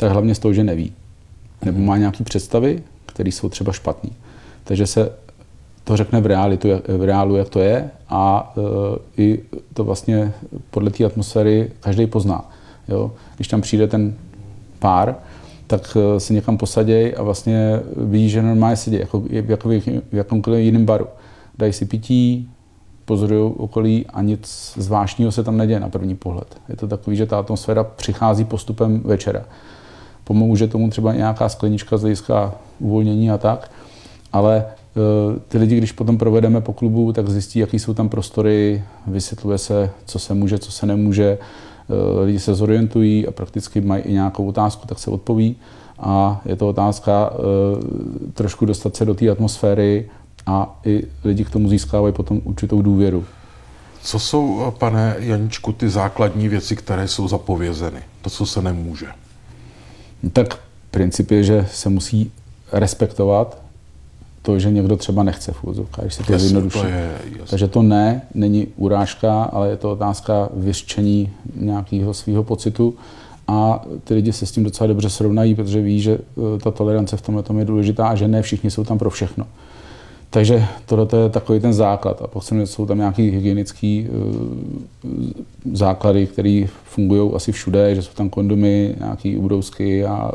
tak hlavně z toho, že neví. Nebo má nějaké představy, které jsou třeba špatné. Takže se to řekne v reálu, jak to je a i to vlastně podle té atmosféry každý pozná. Jo? Když tam přijde ten pár, tak se někam posaděj a vlastně vidí, že normálně sedí, jako v jakomkoliv jiném baru. Dají si pití, pozorují okolí a nic zvláštního se tam neděje na první pohled. Je to takový, že ta atmosféra přichází postupem večera. Pomůže tomu třeba nějaká sklenička z hlediska uvolnění a tak, ale ty lidi, když potom provedeme po klubu, tak zjistí, jaký jsou tam prostory, vysvětluje se, co se může, co se nemůže. Lidi se zorientují a prakticky mají i nějakou otázku, tak se odpoví. A je to otázka trošku dostat se do té atmosféry a i lidi k tomu získávají potom určitou důvěru. Co jsou, pane Janíčku, ty základní věci, které jsou zapovězeny? To, co se nemůže? Tak princip je, že se musí respektovat to, že někdo třeba nechce v úvozovkách, když se to zjednoduší. Takže to není urážka, ale je to otázka vyřčení nějakého svého pocitu a ty lidi se s tím docela dobře srovnají, protože ví, že ta tolerance v tomhle je důležitá a že ne všichni jsou tam pro všechno. Takže tohle je takový ten základ a potom jsou tam nějaké hygienické základy, které fungují asi všude, že jsou tam kondomy, nějaké ubrousky a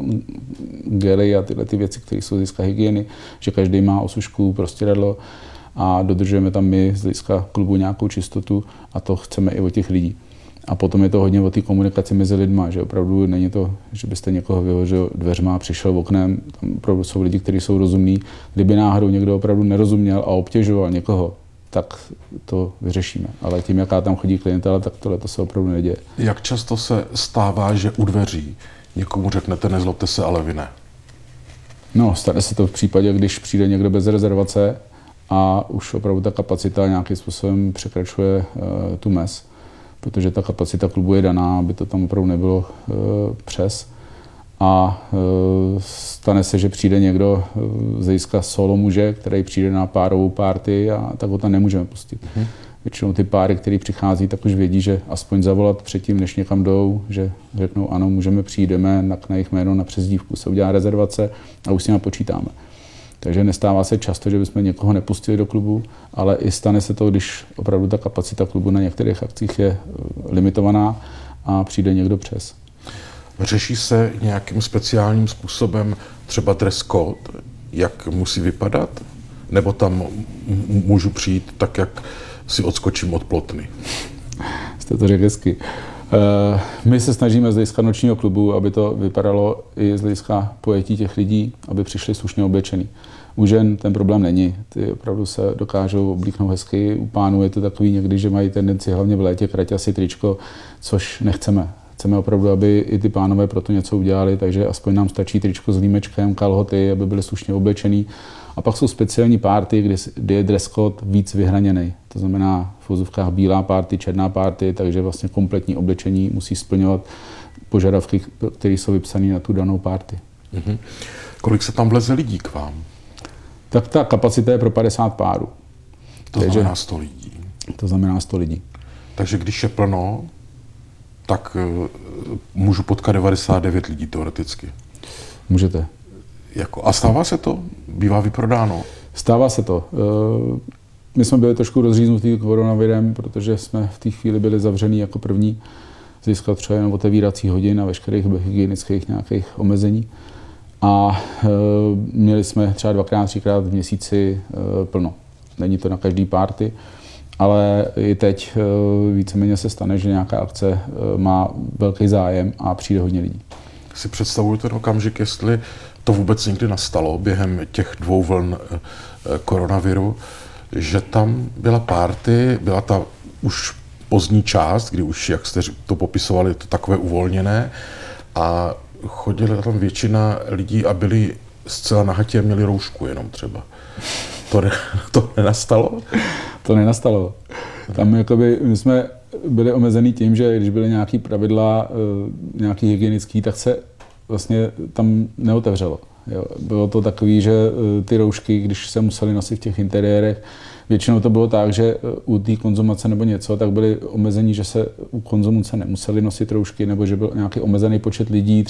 gely a tyhle ty věci, které jsou z hlediska hygieny, že každý má osušku, prostěradlo a dodržujeme tam my z hlediska klubu nějakou čistotu a to chceme i od těch lidí. A potom je to hodně o té komunikaci mezi lidma, že opravdu není to, že byste někoho vyhořel dveřma, přišel oknem, tam opravdu jsou lidi, kteří jsou rozumní. Kdyby náhodou někdo opravdu nerozuměl a obtěžoval někoho, tak to vyřešíme. Ale tím, jaká tam chodí klientela, tak tohle to se opravdu neděje. Jak často se stává, že u dveří někomu řeknete nezlobte se, ale vy ne? No, stane se to v případě, když přijde někdo bez rezervace a už opravdu ta kapacita nějakým způsobem překračuje tu mez. Protože ta kapacita klubu je daná, aby to tam opravdu nebylo přes. A stane se, že přijde někdo z hlediska solo muže, který přijde na párovou party a tak ho tam nemůžeme pustit. Většinou ty páry, které přichází, tak už vědí, že aspoň zavolat předtím, než někam jdou, že řeknou ano, můžeme přijít, jdeme na jejich jméno, na přezdívku, se udělá rezervace a už s nimi počítáme. Takže nestává se často, že bychom někoho nepustili do klubu, ale i stane se to, když opravdu ta kapacita klubu na některých akcích je limitovaná a přijde někdo přes. Řeší se nějakým speciálním způsobem třeba dress code, jak musí vypadat? Nebo tam můžu přijít tak, jak si odskočím od plotny? Jste to řekl hezky. My se snažíme z hlediska nočního klubu, aby to vypadalo i z hlediska pojetí těch lidí, aby přišli slušně oblečený. U žen ten problém není, ty opravdu se dokážou oblíknout hezky, u pánů je to takový někdy, že mají tendenci hlavně v létě kraťasy, tričko, což nechceme. Chceme opravdu, aby i ty pánové pro to něco udělali, takže aspoň nám stačí tričko s límečkem, kalhoty, aby byly slušně oblečený. A pak jsou speciální party, kdy je dress code víc vyhraněný. To znamená v vozovkách bílá party, černá party, takže vlastně kompletní oblečení musí splňovat požadavky, které jsou vypsané na tu danou party. Mm-hmm. Kolik se tam vleze lidí k vám? Tak ta kapacita je pro 50 párů. To znamená 100 lidí. To znamená 100 lidí. Takže když je plno, tak můžu potkat 99 lidí teoreticky. Můžete. A stává se to? Bývá vyprodáno? Stává se to. My jsme byli trošku rozříznutí koronavirem, protože jsme v té chvíli byli zavřený jako první, získat třeba jen otevírací hodin a veškerých hygienických nějakých omezení. A měli jsme třeba 2x, 3x v měsíci plno. Není to na každý party, ale i teď víceméně se stane, že nějaká akce má velký zájem a přijde hodně lidí. Si představuju ten okamžik, jestli to vůbec někdy nastalo během těch 2 vln koronaviru, že tam byla party, byla ta už pozdní část, kdy už, jak jste to popisovali, to takové uvolněné a chodila tam většina lidí a byli zcela nahatí a měli roušku jenom třeba. To nenastalo? To nenastalo. Tam jakoby, my jsme byli omezený tím, že když byly nějaké pravidla, nějaký hygienický, tak se vlastně tam neotevřelo. Jo. Bylo to takový, že ty roušky, když se museli nosit v těch interiérech, většinou to bylo tak, že u té konzumace nebo něco, tak byly omezení, že se u konzumace nemuseli nosit roušky, nebo že byl nějaký omezený počet lidí,